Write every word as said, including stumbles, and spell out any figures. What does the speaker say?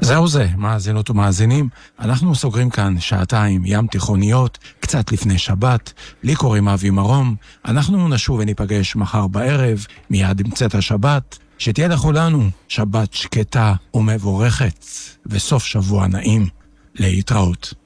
זהו זה, מאזינות ומאזינים, אנחנו סוגרים כאן שעתיים ים תיכוניות, קצת לפני שבת, לי קוראים אבי מרום, אנחנו נשוב וניפגש מחר בערב, מיד עם צאת השבת, שתהיה לכולנו שבת שקטה ומבורכת, וסוף שבוע נעים, להתראות.